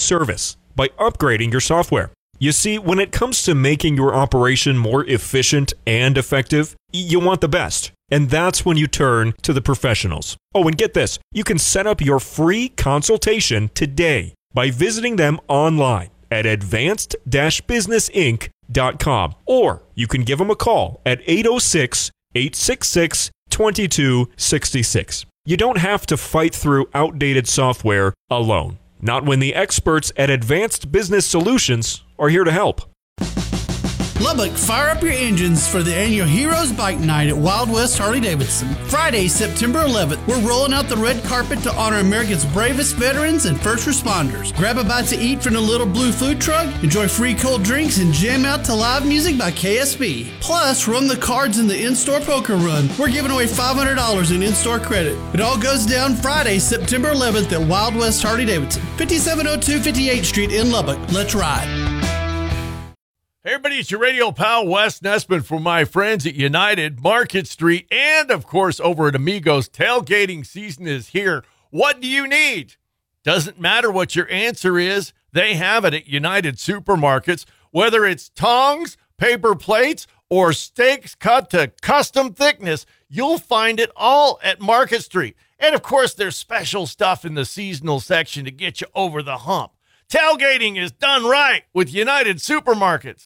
service by upgrading your software. You see, when it comes to making your operation more efficient and effective, you want the best. And that's when you turn to the professionals. Oh, and get this, you can set up your free consultation today by visiting them online at advanced-businessinc.com. Or you can give them a call at 806-866-2266. You don't have to fight through outdated software alone. Not when the experts at Advanced Business Solutions are here to help. Lubbock, fire up your engines for the annual Heroes Bike Night at Wild West Harley-Davidson. Friday, September 11th, we're rolling out the red carpet to honor America's bravest veterans and first responders. Grab a bite to eat from the Little Blue Food Truck, enjoy free cold drinks, and jam out to live music by KSB. Plus, run the cards in the in-store poker run. We're giving away $500 in in-store credit. It all goes down Friday, September 11th at Wild West Harley-Davidson, 5702 58th Street in Lubbock. Let's ride. Hey everybody, it's your radio pal, Wes Nessman, for my friends at United Market Street, and of course over at Amigos. Tailgating season is here. What do you need? Doesn't matter what your answer is, they have it at United Supermarkets. Whether it's tongs, paper plates, or steaks cut to custom thickness, you'll find it all at Market Street. And of course, there's special stuff in the seasonal section to get you over the hump. Tailgating is done right with United Supermarkets.